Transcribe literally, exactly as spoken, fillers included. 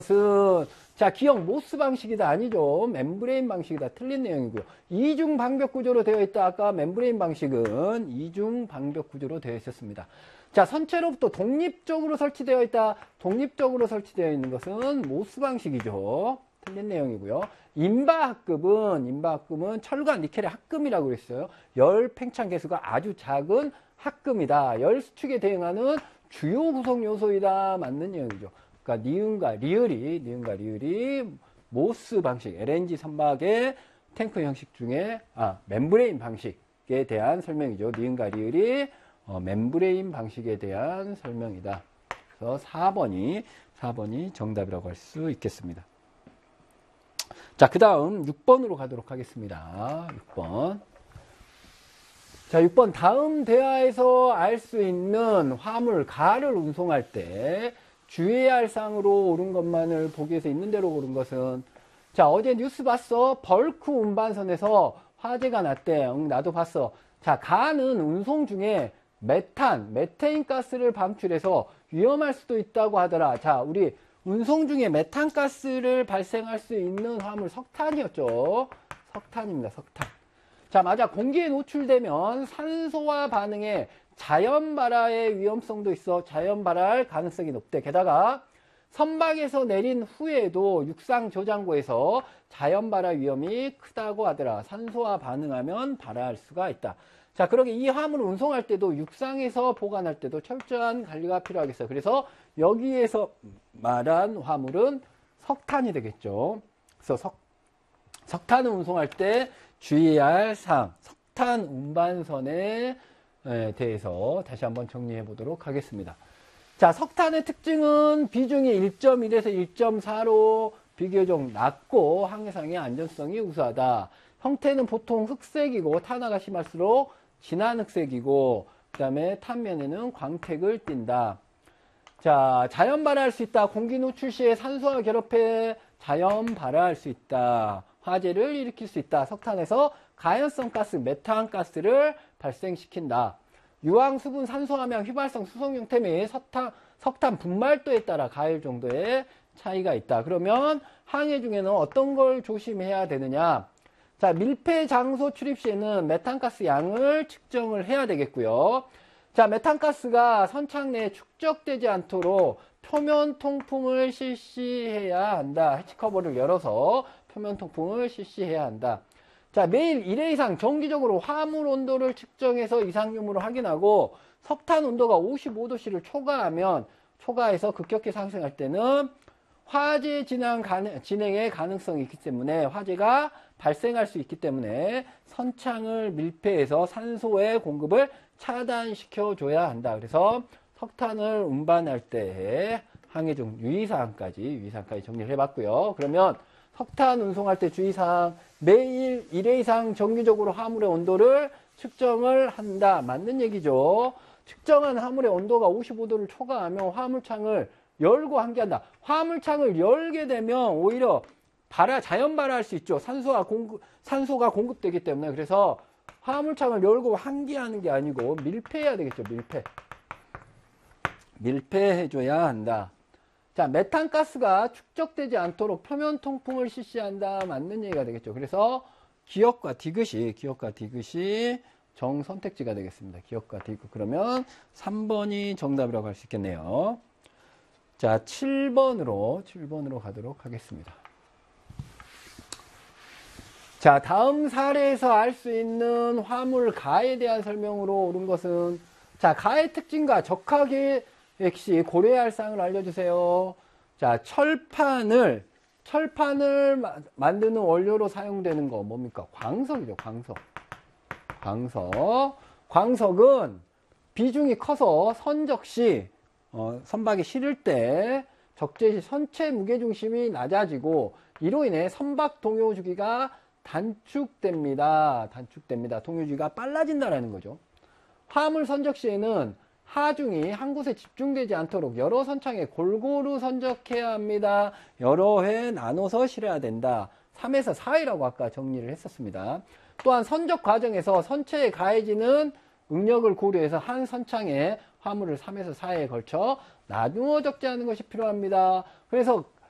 것은 자 기억 모스 방식이다 아니죠. 멤브레인 방식이다. 틀린 내용이고요. 이중 방벽 구조로 되어 있다. 아까 멤브레인 방식은 이중 방벽 구조로 되어 있었습니다. 자 선체로부터 독립적으로 설치되어 있다. 독립적으로 설치되어 있는 것은 모스 방식이죠. 틀린 내용이고요. 인바합금은 인바합금은 철과 니켈의 합금이라고 그랬어요. 열 팽창 개수가 아주 작은 합금이다. 열 수축에 대응하는 주요 구성 요소이다. 맞는 내용이죠. 그러니까 니은과 리을이 니은과 리을이 모스 방식 엘엔지 선박의 탱크 형식 중에 아 멤브레인 방식에 대한 설명이죠. 니은과 리을이 어, 멤브레인 방식에 대한 설명이다. 그래서 사 번이 사 번이 정답이라고 할 수 있겠습니다. 자, 그 다음 육 번으로 가도록 하겠습니다. 육 번. 자, 육 번 다음 대화에서 알 수 있는 화물 가를 운송할 때 주의해야 할 사항으로 옳은 것만을 보기에서 있는 대로 옳은 것은 자, 어제 뉴스 봤어. 벌크 운반선에서 화재가 났대. 응, 나도 봤어. 자, 가는 운송 중에 메탄, 메테인 가스를 방출해서 위험할 수도 있다고 하더라. 자, 우리 운송 중에 메탄가스를 발생할 수 있는 화물 석탄이었죠. 석탄입니다. 석탄. 자, 맞아. 공기에 노출되면 산소와 반응에 자연 발화의 위험성도 있어. 자연 발화할 가능성이 높대. 게다가 선박에서 내린 후에도 육상 저장고에서 자연 발화 위험이 크다고 하더라. 산소와 반응하면 발화할 수가 있다. 자, 그러게 이 화물을 운송할 때도 육상에서 보관할 때도 철저한 관리가 필요하겠어요. 그래서 여기에서 말한 화물은 석탄이 되겠죠. 그래서 석, 석탄을 운송할 때 주의해야 할 사항, 석탄 운반선에 대해서 다시 한번 정리해 보도록 하겠습니다. 자, 석탄의 특징은 비중이 일 점 일에서 일 점 사로 비교적 낮고 항해상의 안전성이 우수하다. 형태는 보통 흑색이고 탄화가 심할수록 진한 흑색이고 그 다음에 탄면에는 광택을 띈다. 자, 자연 발화할 수 있다. 공기 노출 시에 산소와 결합해 자연 발화할 수 있다. 화재를 일으킬 수 있다. 석탄에서 가연성 가스, 메탄 가스를 발생시킨다. 유황, 수분, 산소 함량, 휘발성, 수성 형태 및 석탄, 석탄 분말도에 따라 가열 정도의 차이가 있다. 그러면 항해 중에는 어떤 걸 조심해야 되느냐? 자, 밀폐 장소 출입 시에는 메탄가스 양을 측정을 해야 되겠고요. 자, 메탄가스가 선창 내에 축적되지 않도록 표면 통풍을 실시해야 한다. 해치 커버를 열어서 표면 통풍을 실시해야 한다. 자, 매일 일 회 이상 정기적으로 화물 온도를 측정해서 이상유무를 확인하고 석탄 온도가 오십오 도씨를 초과하면 초과해서 급격히 상승할 때는 화재 진행 가능, 진행의 가능성이 있기 때문에 화재가 발생할 수 있기 때문에 선창을 밀폐해서 산소의 공급을 차단시켜 줘야 한다. 그래서 석탄을 운반할 때 항해 중 유의사항까지 유의사항까지 정리를 해봤고요. 그러면 석탄 운송할 때 주의사항 매일 일 회 이상 정기적으로 화물의 온도를 측정을 한다. 맞는 얘기죠. 측정한 화물의 온도가 오십오 도를 초과하면 화물창을 열고 환기한다. 화물창을 열게 되면 오히려 발화, 자연 발화할 수 있죠. 산소가 공급, 산소가 공급되기 때문에. 그래서 화물창을 열고 환기하는 게 아니고 밀폐해야 되겠죠. 밀폐. 밀폐해줘야 한다. 자, 메탄가스가 축적되지 않도록 표면 통풍을 실시한다. 맞는 얘기가 되겠죠. 그래서 기억과 디귿이, 기억과 디귿이 정선택지가 되겠습니다. 기억과 디귿. 그러면 삼 번이 정답이라고 할 수 있겠네요. 자, 칠 번으로, 칠 번으로 가도록 하겠습니다. 자, 다음 사례에서 알 수 있는 화물 가에 대한 설명으로 옳은 것은 자, 가의 특징과 적하게 역시 고려해야 할 사항을 알려주세요. 자, 철판을 철판을 마, 만드는 원료로 사용되는 거 뭡니까? 광석이죠. 광석. 광석. 광석은 비중이 커서 선적시 어, 선박이 실을 때 적재시 선체 무게중심이 낮아지고 이로 인해 선박 동요 주기가 단축됩니다. 단축됩니다. 동요 주기가 빨라진다라는 거죠. 화물 선적 시에는 하중이 한 곳에 집중되지 않도록 여러 선창에 골고루 선적해야 합니다. 여러 회 나눠서 실어야 된다. 삼에서 사 회라고 아까 정리를 했었습니다. 또한 선적 과정에서 선체에 가해지는 응력을 고려해서 한 선창에 화물을 삼에서 사 회에 걸쳐 나누어 적재하는 것이 필요합니다. 그래서